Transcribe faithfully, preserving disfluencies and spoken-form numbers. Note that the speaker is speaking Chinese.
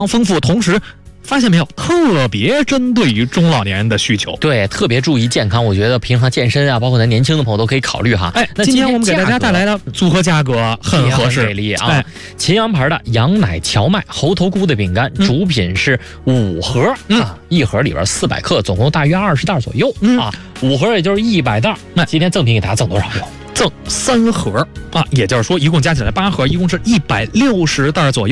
丰富，同时发现没有，特别针对于中老年人的需求。 对，特别注意健康，我觉得平常健身啊，包括咱年轻的朋友都可以考虑哈。 哎， 那今天我们给大家带来的组合价格很合适， 给力啊！ 哎， 秦阳牌的羊奶荞麦猴头菇的饼干， 嗯、 主品是五盒、 嗯、 啊，一盒里边四百克，总共大约二十袋左右、 嗯、 啊，五盒也就是一百袋。那今天赠品给大家赠多少哟？ 赠三盒啊，也就是说一共加起来八盒，一共是一百六十袋左右。